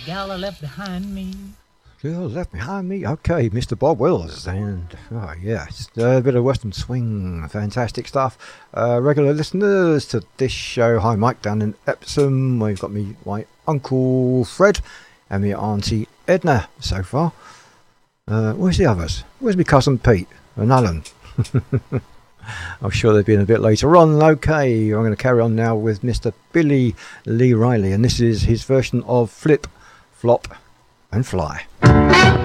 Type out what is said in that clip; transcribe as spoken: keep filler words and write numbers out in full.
gal I left behind me. Girl left behind me. Okay, Mister Bob Wills, and oh yes, a bit of Western swing, fantastic stuff. Uh, regular listeners to this show, hi Mike down in Epsom. We've got me, my Uncle Fred, and me Auntie Edna so far. Uh, where's the others? Where's my cousin Pete and Alan? I'm sure they've been a bit later on. Okay, I'm going to carry on now with Mister Billy Lee Riley, and this is his version of Flip, Flop and Fly.